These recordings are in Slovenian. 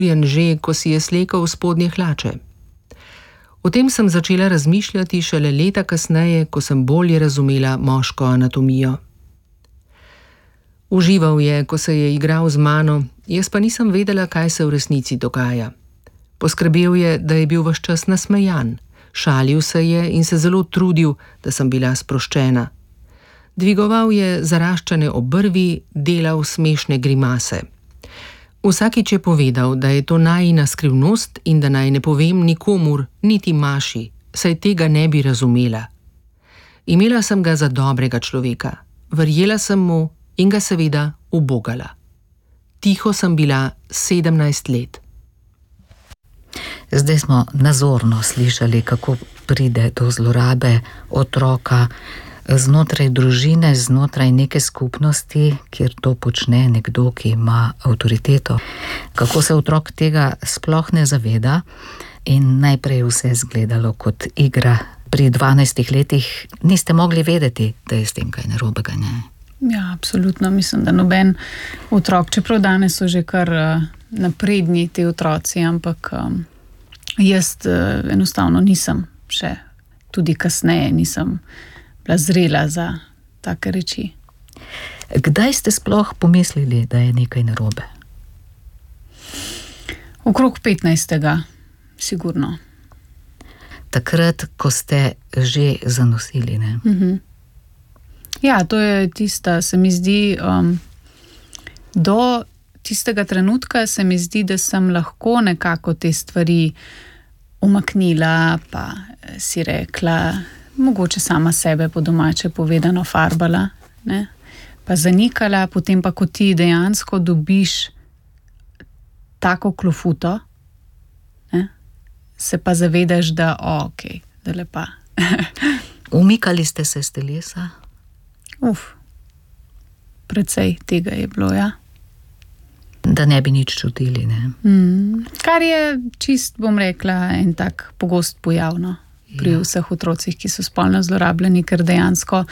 že, ko si je slekel spodnje hlače. O tem sem začela razmišljati šele leta kasneje, ko sem bolje razumela moško anatomijo. Užival je, ko se je igral z mano, jaz pa nisem vedela, kaj se v resnici dogaja. Poskrbel je, da je bil ves čas nasmejan, šalil se je in se zelo trudil, da sem bila sproščena. Dvigoval je zaraščene obrvi, delal smešne grimase. Vsakič je povedal, da je to najina skrivnost in da naj ne povem nikomur, niti Maši, saj tega ne bi razumela. Imela sem ga za dobrega človeka, verjela sem mu in ga seveda ubogala. Tiho sem bila 17 let. Zdaj smo nazorno slišali, kako pride do zlorabe otroka znotraj družine, znotraj neke skupnosti, kjer to počne nekdo, ki ima avtoriteto. Kako se otrok tega sploh ne zaveda in najprej vse izgledalo kot igra. Pri 12 letih niste mogli vedeti, da je s tem kaj narobega, ne? Ja, absolutno. Mislim, da noben otrok, čeprav danes so že kar napredni ti otroci, ampak jaz enostavno nisem še, tudi kasneje nisem bila zrela za take reči. Kdaj ste sploh pomislili, da je nekaj narobe? Okrog 15. sigurno. Takrat, ko ste že zanosili, ne? Ja, to je tista, se mi zdi, do tistega trenutka se mi zdi, da sem lahko nekako te stvari umaknila, pa si rekla, mogoče sama sebe po domače povedano farbala, ne? Pa zanikala, potem pa, ko ti dejansko dobiš tako klofuto, ne? Se pa zavedaš, da okej, da lepa. Umikali ste se s telesa? Precej tega je bilo, ja. Da ne bi nič čutili, ne? Kar je čist, bom rekla, en tak pogost pojav, no, pri vseh otrocih, ki so spolno zlorabljeni, ker dejansko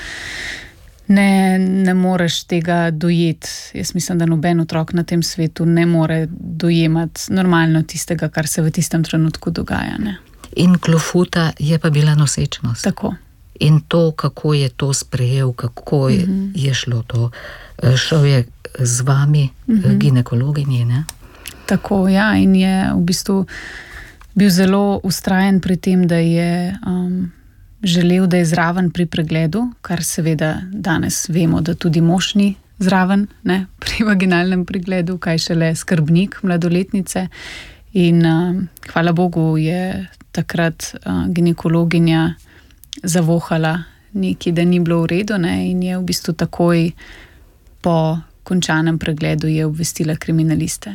ne moreš tega dojeti. Jaz mislim, da noben otrok na tem svetu ne more dojemati normalno tistega, kar se v tistem trenutku dogaja, ne. In klofuta je pa bila nosečnost. Tako. In to, kako je to sprejel, kako je šlo to. Šel je z vami, ginekologinji, ne? Tako, ja, in je v bistvu bil zelo vztrajen pri tem, da je želel, da je zraven pri pregledu, kar seveda danes vemo, da tudi mož ni zraven, ne, pri vaginalnem pregledu, kaj šele skrbnik mladoletnice. In hvala Bogu je takrat ginekologinja zavohala nekaj, da ni bilo v redu, ne, in je v bistvu takoj po končanem pregledu je obvestila kriminaliste.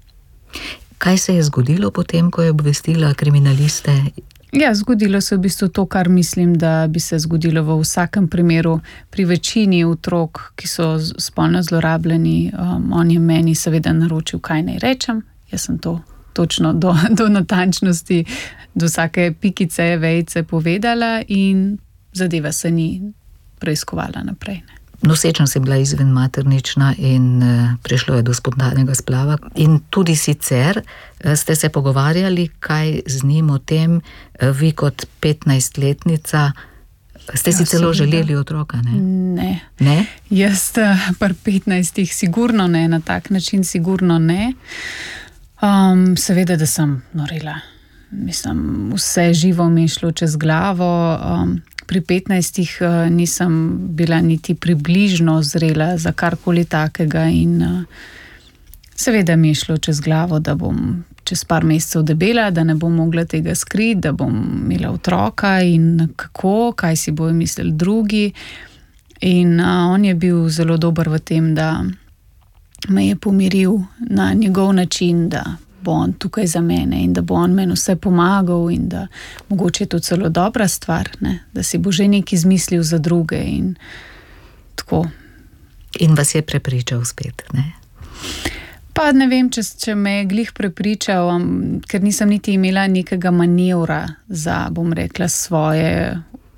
Kaj se je zgodilo potem, ko je obvestila kriminaliste? Ja, zgodilo se v bistvu to, kar mislim, da bi se zgodilo v vsakem primeru pri večini otrok, ki so spolno zlorabljeni. On je meni seveda naročil, kaj naj rečem. Jaz sem to točno do natančnosti, do vsake pikice, vejice povedala in zadeva se ni preiskovala naprej, ne. Nosečnost je bila izven maternična in prišlo je do spontanega splava. In tudi sicer ste se pogovarjali, kaj z njim o tem, vi kot 15-letnica, ste si celo želeli otroka, ne? Ne. Ne? Jaz pri 15 sigurno ne, na tak način sigurno ne. Seveda, da sem norela. Mislim, vse živo mi je šlo čez glavo. Pri 15 nisem bila niti približno zrela za karkoli takega in seveda mi je šlo čez glavo, da bom čez par mesecev debela, da ne bom mogla tega skriti, da bom imela otroka in kako, kaj si bojo mislili drugi. In on je bil zelo dober v tem, da me je pomiril na njegov način, da bo on tukaj za mene in da bo on meni vse pomagal in da mogoče je to celo dobra stvar, ne? Da si bo že nekaj izmislil za druge in tako. In vas je prepričal spet, ne? Pa ne vem, če me je glih prepričal, ker nisem niti imela nekega manevra za, bom rekla, svoje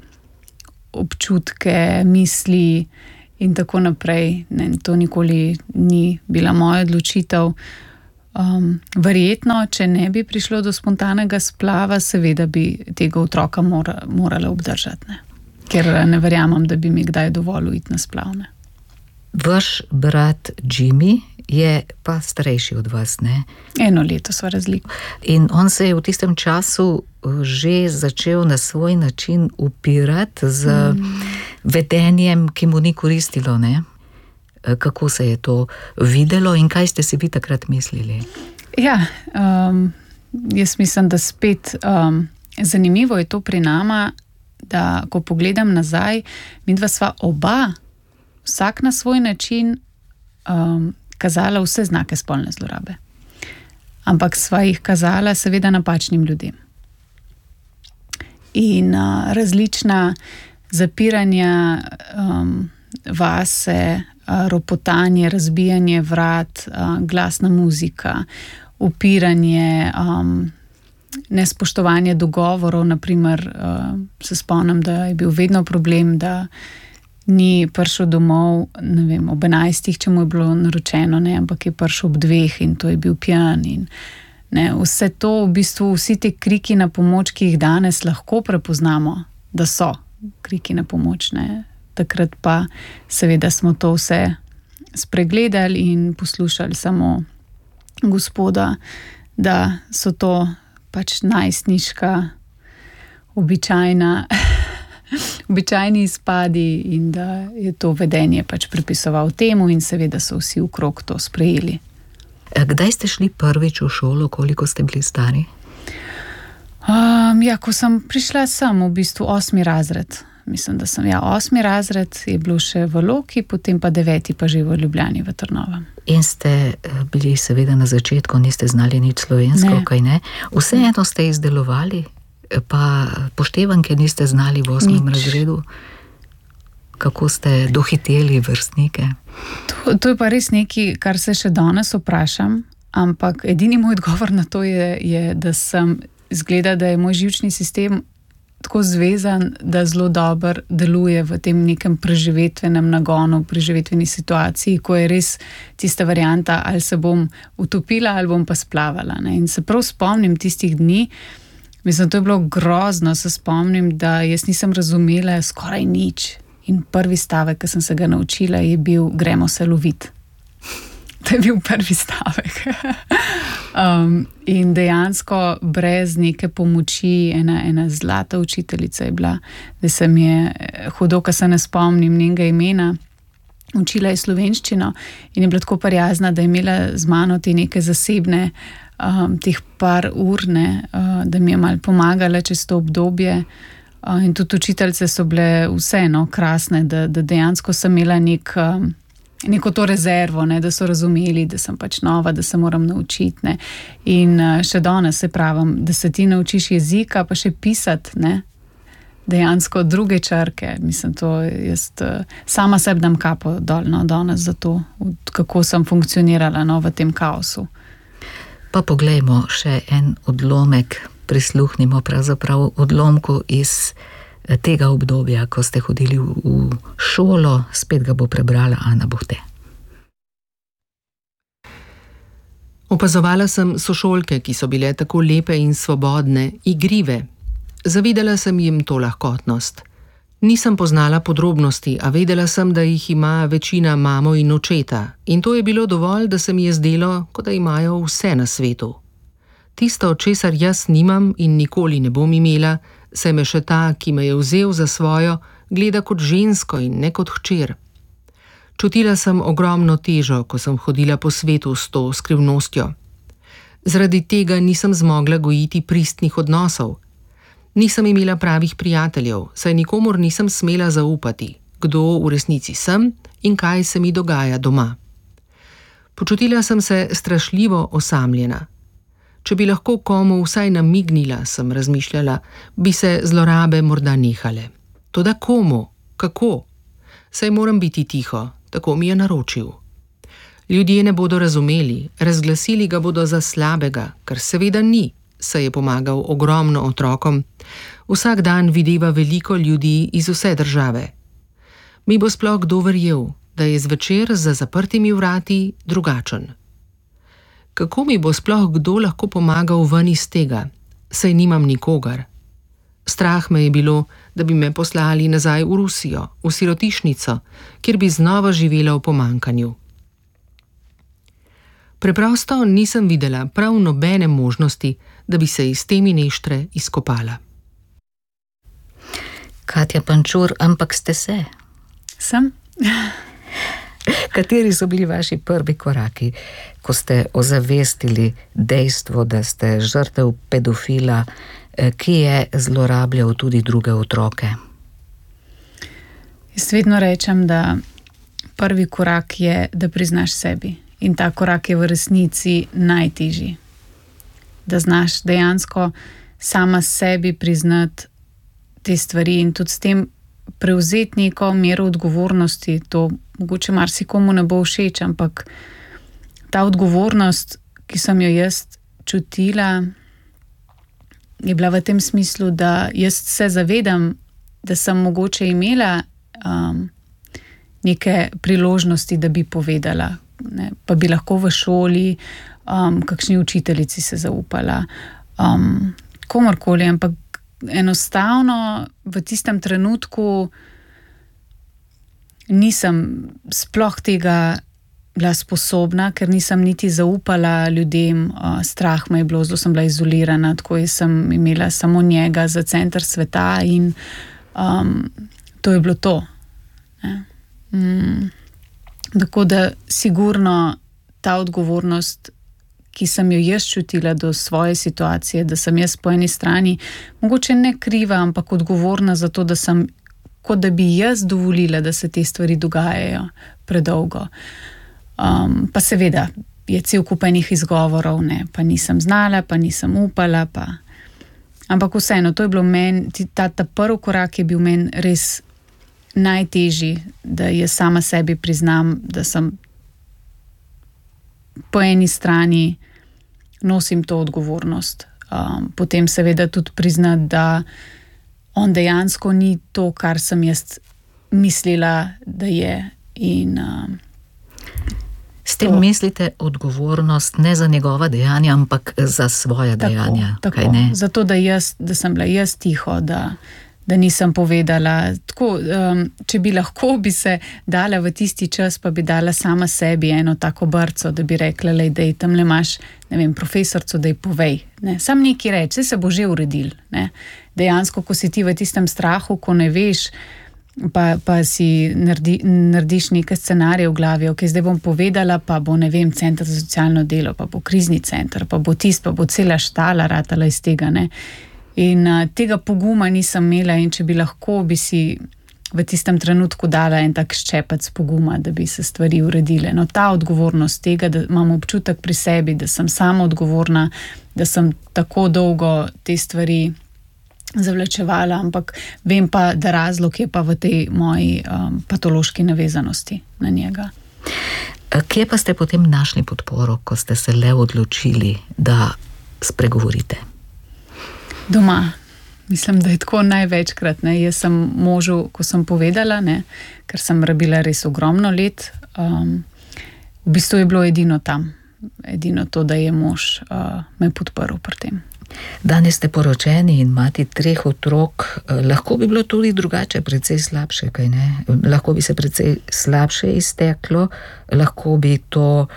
občutke, misli in tako naprej. Ne, to nikoli ni bila moja odločitev. Verjetno, če ne bi prišlo do spontanega splava, seveda bi tega otroka morala obdržati, ne? Ker ne verjamem, da bi mi kdaj dovolil iti na splav. Ne? Vaš brat Jimmy je pa starejši od vas, ne? 1 leto sva razlika. In on se je v tistem času že začel na svoj način upirati z vedenjem, ki mu ni koristilo, ne? Kako se je to videlo in kaj ste si vi takrat mislili? Ja, jaz mislim, da spet zanimivo je to pri nama, da ko pogledam nazaj, midva sva oba, vsak na svoj način, kazala vse znake spolne zlorabe. Ampak sva jih kazala seveda napačnim ljudem. In različna zapiranja vase, ropotanje, razbijanje vrat, glasna muzika, upiranje, nespoštovanje dogovorov, naprimer, se spomnim, da je bil vedno problem, da ni prišel domov, ne vem, ob 11, če mu je bilo naročeno, ne, ampak je prišel ob 2 in to je bil pijan in ne, vse to, v bistvu vsi te kriki na pomoč, ki jih danes lahko prepoznamo, da so kriki na pomoč, ne. Takrat pa seveda smo to vse spregledali in poslušali samo Gospoda, da so to pač najstniška, običajni izpadi in da je to vedenje pač pripisoval temu in seveda so vsi okrog to sprejeli. Kdaj ste šli prvič v šolo, koliko ste bili stari? Ja, ko sem prišla sem v bistvu 8. razred. Mislim, da sem 8. razred, je bilo še v Loki, potem pa 9. pa že v Ljubljani, v Trnovem. In ste bili seveda na začetku, niste znali nič slovensko, kaj ne? Vseeno ste izdelovali, pa poštevanke niste znali v 8. razredu? Kako ste dohiteli vrstnike? To je pa res nekaj, kar se še danes vprašam, ampak edini moj odgovor na to je, da sem izgleda, da je moj živčni sistem tako zvezan, da zelo dobro deluje v tem nekem preživetvenem nagonu, preživetveni situaciji, ko je res tista varianta, ali se bom utopila ali bom pa splavala. Ne? In se prav spomnim tistih dni, mislim, to je bilo grozno, se spomnim, da jaz nisem razumela skoraj nič. In prvi stavek, ki sem se ga naučila, je bil: gremo se loviti. To je bil prvi stavek. In dejansko brez neke pomoči, ena zlata učiteljica je bila, da se mi je hudo, ko se ne spomnim njenega imena, učila je slovenščino in je bila tako prijazna, da je imela z mano te neke zasebne, teh par ur, da mi je malo pomagala čez to obdobje. In tudi učiteljice so bile vseeno krasne, da dejansko sem imela neko to rezervo, da so razumeli, da sem pač nova, da se moram naučiti. Ne. In še danes se pravim, da se ti naučiš jezika, pa še pisati, dejansko druge črke. Mislim, to jaz sama sebi dam kapo dol, danes za to, kako sem funkcionirala v tem kaosu. Pa poglejmo še en odlomek, prisluhnimo pravzaprav odlomku iz tega obdobja, ko ste hodili v šolo, spet ga bo prebrala Ana Bohte. Opazovala sem sošolke, ki so bile tako lepe in svobodne, igrive. Zavidela sem jim to lahkotnost. Nisem poznala podrobnosti, a vedela sem, da jih ima večina mamo in očeta, in to je bilo dovolj, da se mi je zdelo, kot da imajo vse na svetu. Tisto, česar jaz nimam in nikoli ne bom imela, se me še ta, ki me je vzel za svojo, gleda kot žensko in ne kot hčer. Čutila sem ogromno težo, ko sem hodila po svetu s to skrivnostjo. Zaradi tega nisem zmogla gojiti pristnih odnosov. Nisem imela pravih prijateljev, saj nikomur nisem smela zaupati, kdo v resnici sem in kaj se mi dogaja doma. Počutila sem se strašljivo osamljena. Če bi lahko komu vsaj namignila, sem razmišljala, bi se zlorabe morda nehale. Toda komu? Kako? Saj moram biti tiho, tako mi je naročil. Ljudje ne bodo razumeli, razglasili ga bodo za slabega, kar seveda ni, saj je pomagal ogromno otrokom. Vsak dan videva veliko ljudi iz vse države. Mi bo sploh kdo verjel, da je zvečer za zaprtimi vrati drugačen. Kako mi bo sploh kdo lahko pomagal ven iz tega? Saj nimam nikogar. Strah me je bilo, da bi me poslali nazaj v Rusijo, v sirotišnico, kjer bi znova živela v pomankanju. Preprosto nisem videla prav nobene možnosti, da bi se iz te mineštre izkopala. Katja Pančur, ampak ste se? Sem. Kateri so bili vaši prvi koraki, ko ste ozavestili dejstvo, da ste žrtev pedofila, ki je zlorabljal tudi druge otroke? Jaz vedno rečem, da prvi korak je, da priznaš sebi. In ta korak je v resnici najtežji. Da znaš dejansko sama sebi priznati te stvari in tudi s tem prevzeti neko mero odgovornosti. To mogoče marsikomu ne bo všeč, ampak ta odgovornost, ki sem jo jaz čutila, je bila v tem smislu, da jaz se zavedam, da sem mogoče imela neke priložnosti, da bi povedala, ne, pa bi lahko v šoli kakšni učiteljici se zaupala, komorkoli, ampak enostavno v tistem trenutku nisem sploh tega bila sposobna, ker nisem niti zaupala ljudem, strah me je bilo, zelo sem bila izolirana, tako sem imela samo njega za center sveta in to je bilo to. Tako da sigurno ta odgovornost, ki sem jo jaz čutila do svoje situacije, da sem jaz po eni strani mogoče ne kriva, ampak odgovorna za to, da sem, kot da bi jaz dovolila, da se te stvari dogajajo predolgo. Pa seveda je cel kup enih izgovorov, ne, pa nisem znala, pa nisem upala, pa... Ampak vseeno, to je bilo meni, ta prvi korak je bil meni res najtežji, da jaz sama sebi priznam, da sem po eni strani nosim to odgovornost. Potem seveda tudi priznati, da on dejansko ni to, kar sem jaz mislila, da je. In s tem mislite odgovornost ne za njegova dejanja, ampak za svoja dejanja. Tako, kaj ne? Zato, da sem bila jaz tiho, da nisem povedala. Tako, če bi lahko, bi se dala v tisti čas, pa bi dala sama sebi eno tako brco, da bi rekla, da je tam le imaš, ne vem, profesorco, da ji povej. Ne? Sam nekaj reči, se bo že uredil. Ne? Dejansko, ko si ti v tistem strahu, ko ne veš, pa si narediš neke scenarije v glavi, ok, zdaj bom povedala, pa bo, ne vem, center za socialno delo, pa bo krizni center, pa bo pa bo cela štala ratala iz tega, ne. In tega poguma nisem imela in če bi lahko, bi si v tistem trenutku dala en tak ščepec poguma, da bi se stvari uredile. No, ta odgovornost tega, da imam občutek pri sebi, da sem sama odgovorna, da sem tako dolgo te stvari zavlačevala, ampak vem pa, da razlog je pa v tej moji patološki navezanosti na njega. Kje pa ste potem našli podporo, ko ste se le odločili, da spregovorite? Doma. Mislim, da je tako največkrat. Ne. Jaz sem možu, ko sem povedala, ne, ker sem rabila res ogromno let, v bistvu je bilo edino tam. Edino to, da je mož me podprl pri tem. Danes ste poročeni in imate 3 otrok. Lahko bi bilo tudi drugače, precej slabše, kaj ne? Lahko bi se precej slabše izteklo, lahko bi to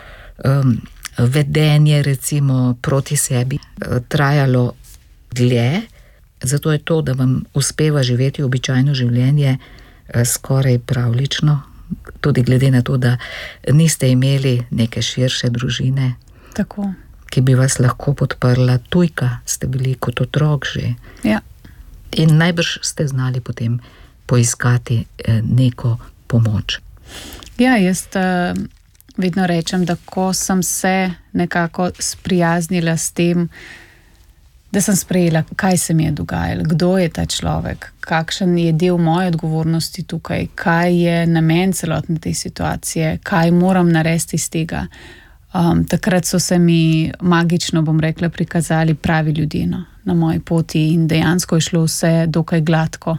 vedenje recimo proti sebi trajalo dlje. Zato je to, da vam uspeva živeti običajno življenje, skoraj pravlično, tudi glede na to, da niste imeli neke širše družine. Tako. Ki bi vas lahko podprla. Tujka ste bili kot otrok že. Ja. In najbrž ste znali potem poiskati neko pomoč. Ja, jaz vedno rečem, da ko sem se nekako sprijaznila s tem, da sem sprejela, kaj se mi je dogajalo, kdo je ta človek, kakšen je del moje odgovornosti tukaj, kaj je namen celotne te situacije, kaj moram narediti iz tega. Takrat so se mi magično, bom rekla, prikazali pravi ljudje na moji poti in dejansko je šlo vse dokaj gladko.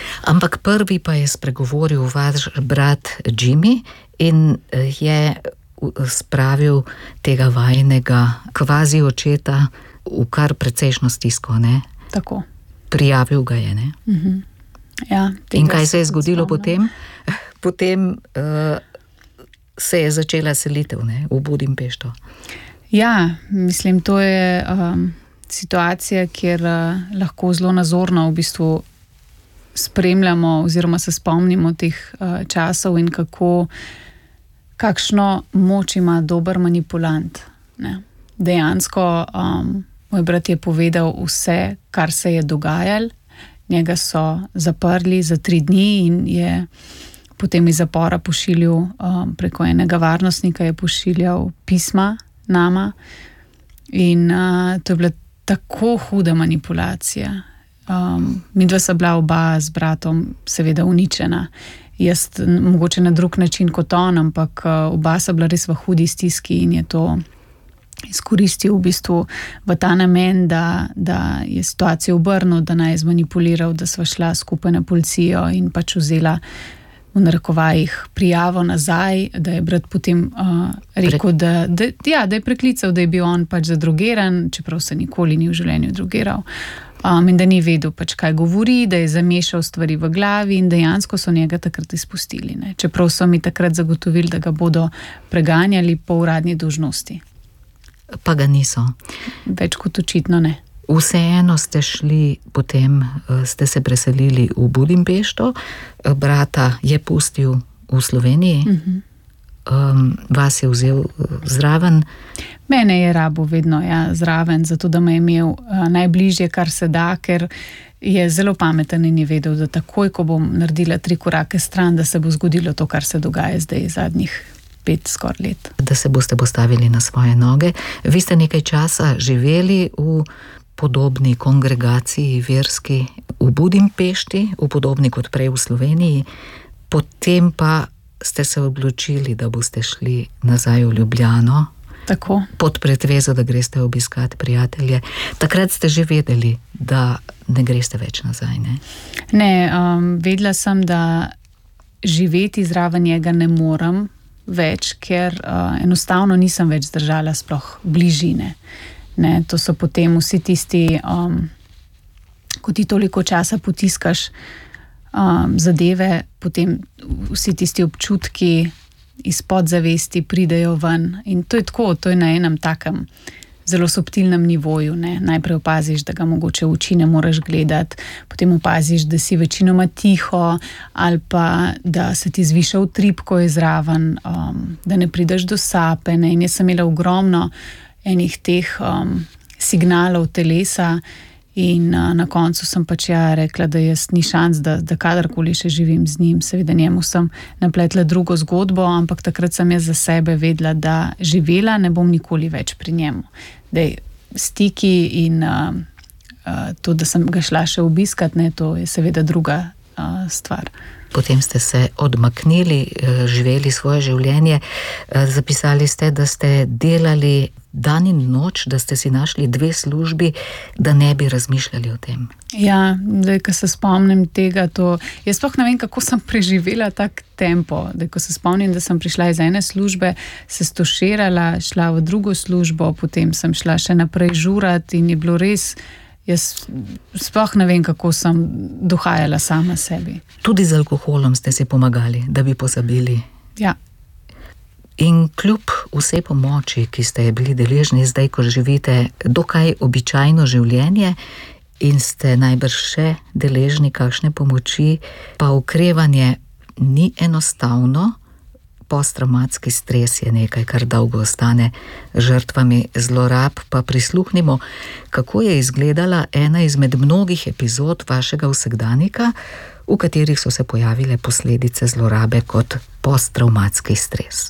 Ampak prvi pa je spregovoril vaš brat Jimmy in je spravil tega vajnega kvazi očeta v kar precejšno stisko, ne? Tako. Prijavil ga je, ne? Ja, in kaj se je zgodilo potem? Potem se je začela selitev, ne? V Budimpešto. Ja, mislim, to je situacija, kjer lahko zelo nazorno v bistvu spremljamo oziroma se spomnimo teh časov in kakšno moč ima dober manipulant. Ne? Dejansko moj brat je povedal vse, kar se je dogajalo. Njega so zaprli za 3 dni in je potem iz zapora pošiljal preko enega varnostnika, je pošiljal pisma nama in to je bila tako huda manipulacija. Midva sta bila oba z bratom seveda uničena. Jaz mogoče na drug način kot on, ampak oba sta bila res v hudi stiski in je to izkoristil v bistvu v ta namen, da je situacijo obrnil, da naj je zmanipuliral, da sva šla skupaj na policijo in pač vzela v narekovajih prijavo nazaj, da je brat potem rekel, da je preklical, da je bil on pač zadrogiran, čeprav se nikoli ni v življenju drogiral. In da ni vedel pač, kaj govori, da je zamešal stvari v glavi in dejansko so njega takrat izpustili. Ne? Čeprav so mi takrat zagotovili, da ga bodo preganjali po uradni dolžnosti. Pa ga niso. Več kot očitno ne. Vseeno ste šli, potem ste se preselili v Budimpešto, brata je pustil v Sloveniji, vas je vzel zraven. Mene je rabo vedno zraven, zato da me je imel najbližje, kar se da, ker je zelo pameten in je vedel, da takoj, ko bom naredila 3 korake stran, da se bo zgodilo to, kar se dogaja zdaj zadnjih 5 skoraj let. Da se boste postavili na svoje noge. Vi ste nekaj časa živeli v podobni kongregaciji verski v Budimpešti, v podobni kot prej v Sloveniji, potem pa ste se odločili, da boste šli nazaj v Ljubljano. Tako. Pod pretvezo, da greste obiskat prijatelje. Takrat ste že vedeli, da ne greste več nazaj, ne? Ne, vedela sem, da živeti zraven njega ne morem več, ker enostavno nisem več zdržala sploh bližine. Ne, to so potem vsi tisti, ko ti toliko časa potiskaš zadeve, potem vsi tisti občutki iz podzavesti pridejo ven. In to je tako, to je na enem takem zelo subtilnem nivoju. Ne. Najprej opaziš, da ga mogoče v oči ne moreš gledati, potem opaziš, da si večinoma tiho ali pa da se ti zviša utrip, ko je zraven, da ne prideš do sape. Ne. In jaz sem imela ogromno enih teh signalov telesa in na koncu sem pač rekla, da jaz ni šans, da kadarkoli še živim z njim. Seveda njemu sem napletla drugo zgodbo, ampak takrat sem jaz za sebe vedela, da živela ne bom nikoli več pri njemu. Dej, stiki in to, da sem ga šla še obiskat, ne, to je seveda druga stvar. Potem ste se odmaknili, živeli svoje življenje. Zapisali ste, da ste delali dan in noč, da ste si našli 2 službi, da ne bi razmišljali o tem. Ja, zdaj, ko se spomnim tega, jaz sploh ne vem, kako sem preživela tak tempo. Zdaj, ko se spomnim, da sem prišla iz ene službe, se stoširala, šla v drugo službo, potem sem šla še naprej žurat in je bilo res... Jaz sploh ne vem, kako sem dohajala sama sebi. Tudi z alkoholom ste si pomagali, da bi pozabili. Ja. In kljub vsej pomoči, ki ste je bili deležni zdaj, ko živite dokaj običajno življenje in ste najbrž še deležni kakšne pomoči, pa okrevanje ni enostavno. Postravmatski stres je nekaj, kar dolgo ostane žrtvami zlorab, pa prisluhnimo, kako je izgledala ena izmed mnogih epizod vašega vsakdanika, v katerih so se pojavile posledice zlorabe kot postravmatski stres.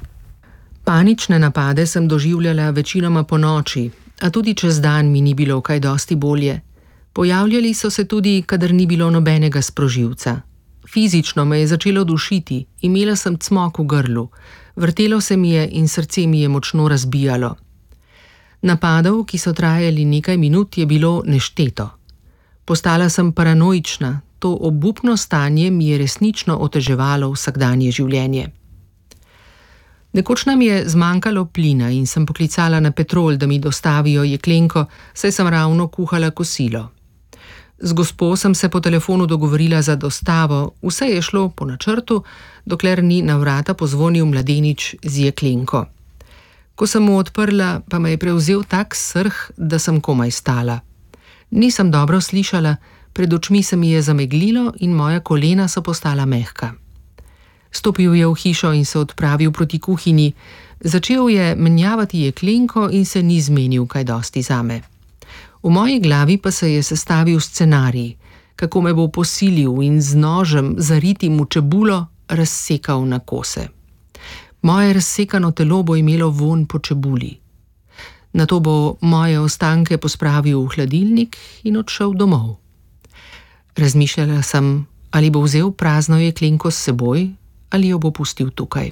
Panične napade sem doživljala večinoma ponoči, a tudi čez dan mi ni bilo kaj dosti bolje. Pojavljali so se tudi, kadar ni bilo nobenega sprožilca. Fizično me je začelo dušiti, imela sem cmok v grlu, vrtelo se mi je in srce mi je močno razbijalo. Napadov, ki so trajali nekaj minut, je bilo nešteto. Postala sem paranoična, to obupno stanje mi je resnično oteževalo vsakdanje življenje. Nekoč nam je zmanjkalo plina in sem poklicala na Petrol, da mi dostavijo jeklenko, saj sem ravno kuhala kosilo. Z gospo sem se po telefonu dogovorila za dostavo, vse je šlo po načrtu, dokler ni na vrata pozvonil mladenič z jeklenko. Ko sem mu odprla, pa me je prevzel tak srh, da sem komaj stala. Nisem dobro slišala, pred očmi se mi je zameglilo in moja kolena so postala mehka. Stopil je v hišo in se odpravil proti kuhinji, začel je menjavati jeklenko in se ni zmenil kaj dosti zame. V moji glavi pa se je sestavil scenarij, kako me bo posilil in z nožem zaritim v čebulo razsekal na kose. Moje razsekano telo bo imelo vonj po čebuli. Nato bo moje ostanke pospravil v hladilnik in odšel domov. Razmišljala sem, ali bo vzel prazno jeklenko s seboj ali jo bo pustil tukaj.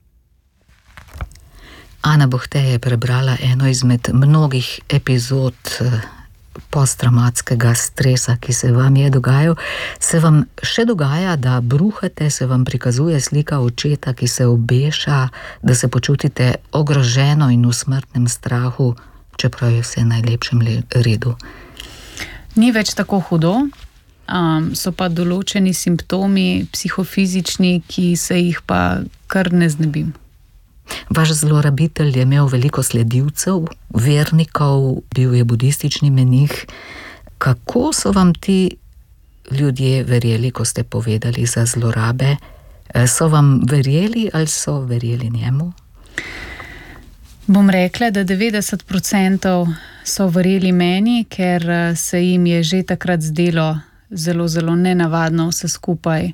Ana Bohte je prebrala eno izmed mnogih epizod posttraumatskega stresa, ki se vam je dogajal. Se vam še dogaja, da bruhate, se vam prikazuje slika očeta, ki se obeša, da se počutite ogroženo in v smrtnem strahu, čeprav je vse v najlepšem redu? Ni več tako hudo, so pa določeni simptomi psihofizični, ki se jih pa kar ne znebim. Vaš zlorabitelj je imel veliko sledilcev, vernikov, bil je budistični menih. Kako so vam ti ljudje verjeli, ko ste povedali za zlorabe? So vam verjeli ali so verjeli njemu? Bom rekla, da 90% so verjeli meni, ker se jim je že takrat zdelo zelo, zelo nenavadno vse skupaj.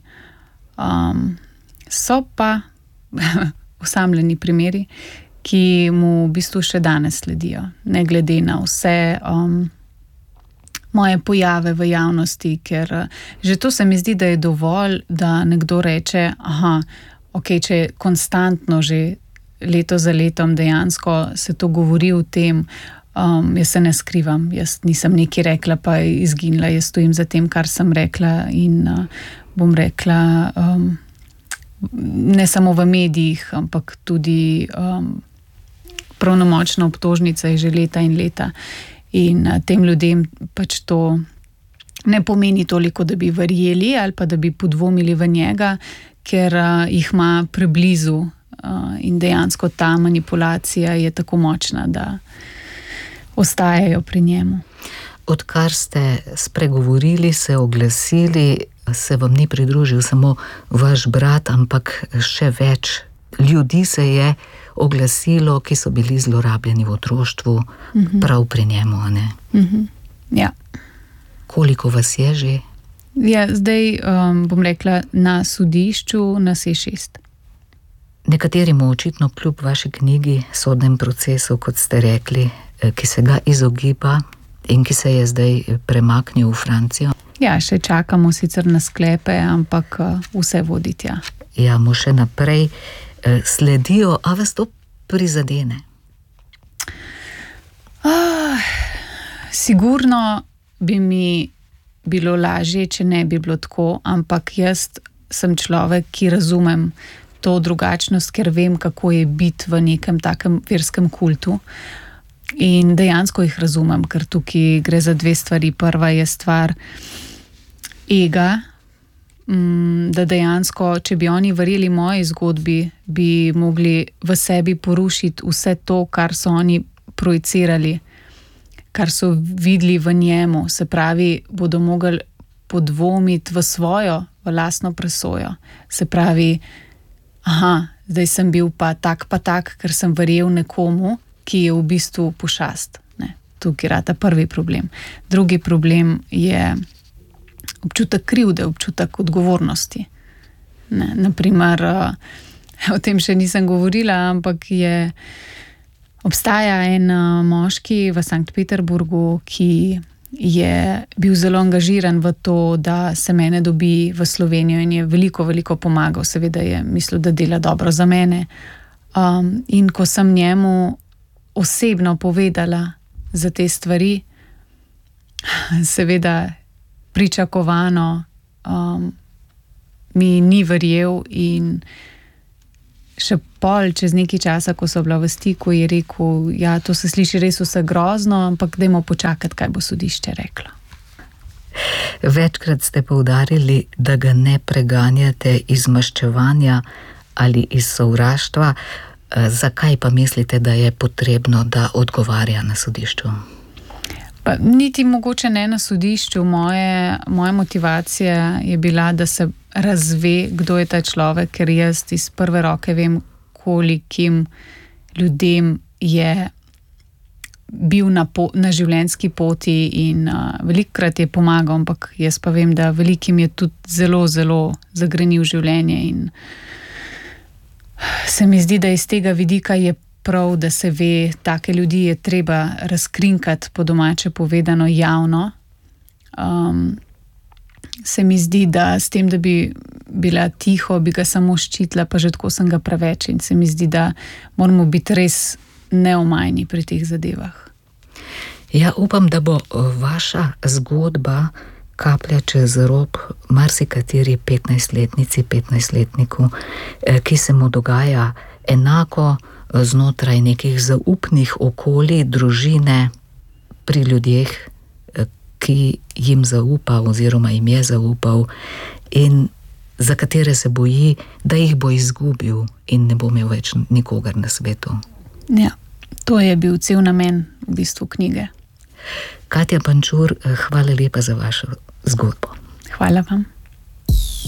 So pa osamljeni primeri, ki mu v bistvu še danes sledijo, ne glede na vse moje pojave v javnosti, ker že to se mi zdi, da je dovolj, da nekdo reče, če je konstantno že leto za letom dejansko se to govori o tem, jaz se ne skrivam, jaz nisem nekaj rekla, pa izginila, jaz stojim za tem, kar sem rekla in bom rekla, ne samo v medijih, ampak tudi pravnomočna obtožnica je že leta in leta. In tem ljudem pač to ne pomeni toliko, da bi verjeli ali pa da bi podvomili v njega, ker jih ima preblizu in dejansko ta manipulacija je tako močna, da ostajajo pri njemu. Odkar ste spregovorili, se oglasili, se vam ni pridružil samo vaš brat, ampak še več ljudi se je oglasilo, ki so bili zlorabljeni v otroštvu, prav pri njemu, a ne? Ja. Koliko vas je že? Ja, zdaj bom rekla, na sodišču nas je 6. Nekateri mu očitno kljub vaši knjigi, sodnem procesu, kot ste rekli, ki se ga izogiba in ki se je zdaj premaknil v Francijo. Ja, še čakamo sicer na sklepe, ampak vse vodi tja. Ja, mu še naprej sledijo, a vas to prizadene? Sigurno bi mi bilo lažje, če ne bi bilo tako, ampak jaz sem človek, ki razumem to drugačnost, ker vem, kako je biti v nekem takem verskem kultu. In dejansko jih razumem, ker tukaj gre za 2 stvari. Prva je stvar ega, da dejansko, če bi oni verjeli moji zgodbi, bi mogli v sebi porušiti vse to, kar so oni projicirali, kar so videli v njemu. Se pravi, bodo mogli podvomiti v svojo, v lastno presojo. Se pravi, zdaj sem bil pa tak, ker sem verjel nekomu, ki je v bistvu pošast. Ne, tukaj rata prvi problem. Drugi problem je občutek krivde, občutek odgovornosti. Ne, naprimer, o tem še nisem govorila, ampak obstaja en moški v Sankt Peterburgu, ki je bil zelo angažiran v to, da se mene dobi v Slovenijo in je veliko, veliko pomagal. Seveda je mislil, da dela dobro za mene. In ko sem njemu osebno povedala za te stvari, seveda pričakovano mi ni verjel in še pol, čez nekaj časa, ko so bila v stiku, je rekel, ja, to se sliši res vse grozno, ampak dajmo počakati, kaj bo sodišče reklo. Večkrat ste poudarili, da ga ne preganjate iz maščevanja ali iz sovraštva. Zakaj pa mislite, da je potrebno, da odgovarja na sodišču? Pa niti mogoče ne na sodišču. Moja motivacija je bila, da se razve, kdo je ta človek, ker jaz iz prve roke vem, kolikim ljudem je bil na življenjski poti in velikokrat je pomagal, ampak jaz pa vem, da velikim je tudi zelo, zelo zagrenil življenje in se mi zdi, da iz tega vidika je prav, da se ve, take ljudi je treba razkrinkati, po domače povedano, javno. Se mi zdi, da s tem, da bi bila tiho, bi ga samo ščitila, pa že tako sem ga preveč in se mi zdi, da moramo biti res neomajni pri teh zadevah. Ja, upam, da bo vaša zgodba kaplja čez rob marsikateri 15-letnici, 15-letniku, ki se mu dogaja enako znotraj nekih zaupnih okolij, družine, pri ljudeh, ki jim zaupa oziroma jim je zaupal in za katere se boji, da jih bo izgubil in ne bo imel več nikogar na svetu. Ja, to je bil cel namen v bistvu knjige. Katja Pančur, hvala lepa za vašo zgodbo. Hvala vam.